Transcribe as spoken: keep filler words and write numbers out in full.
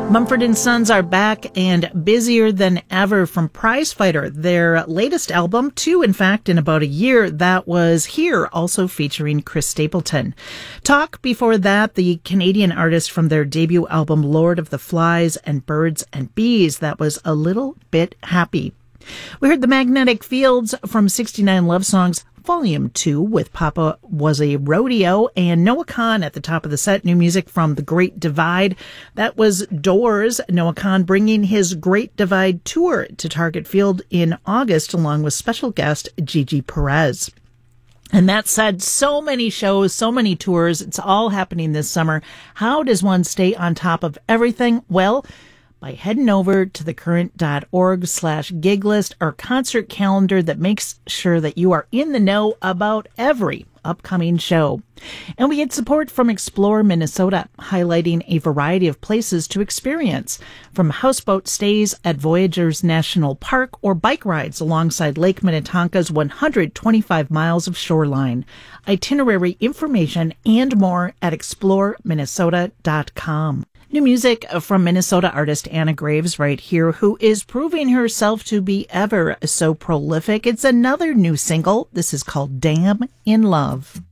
Mumford and Sons are back and busier than ever from Prizefighter, their latest album, two, in fact, in about a year, that was here, also featuring Chris Stapleton. Talk before that, the Canadian artist from their debut album, Lord of the Flies and Birds and Bees, that was A Little Bit Happy. We heard The Magnetic Fields from sixty-nine Love Songs, Volume two with Papa Was a Rodeo, and Noah Kahan at the top of the set. New music from The Great Divide. That was Doors. Noah Kahan bringing his Great Divide tour to Target Field in August along with special guest Gigi Perez. And that said, so many shows, so many tours. It's all happening this summer. How does one stay on top of everything? Well, by heading over to thecurrent.org slash gig list or concert calendar that makes sure that you are in the know about every upcoming show. And we get support from Explore Minnesota, highlighting a variety of places to experience, from houseboat stays at Voyageurs National Park or bike rides alongside Lake Minnetonka's one hundred twenty-five miles of shoreline. Itinerary information and more at explore minnesota dot com. New music from Minnesota artist Anna Graves right here, who is proving herself to be ever so prolific. It's another new single. This is called Damn in Love.